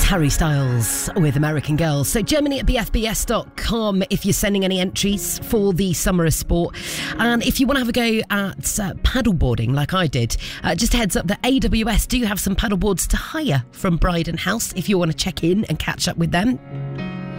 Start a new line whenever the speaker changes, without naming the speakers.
Harry Styles with American Girl. So Germany at bfbs.com if you're sending any entries for the summer of sport. And if you want to have a go at paddleboarding like I did, just a heads up that AWS do have some paddleboards to hire from Bryden House if you want to check in and catch up with them.